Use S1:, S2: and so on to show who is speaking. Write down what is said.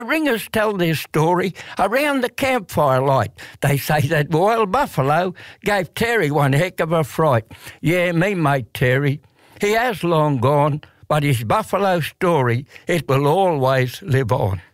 S1: Ringers tell their story around the campfire light. They say that wild buffalo gave Terry one heck of a fright. Yeah, me mate Terry, he has long gone, but his buffalo story, it will always live on.